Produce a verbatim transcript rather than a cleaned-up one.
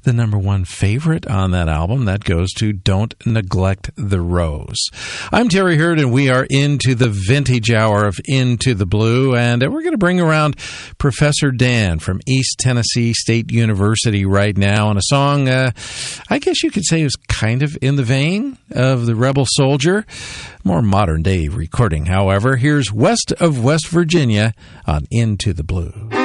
the number one favorite on that album. That goes to Don't Neglect the Rose. I'm Terry Hurd, and we are into the vintage hour of Into the Blue, and we're going to bring around Professor Dan from East Tennessee State University right now on a song, uh, I guess you could say is kind of in the vein of the Rebel Soldier. More modern-day recording, however. Here's West of West Virginia on Into the Blue.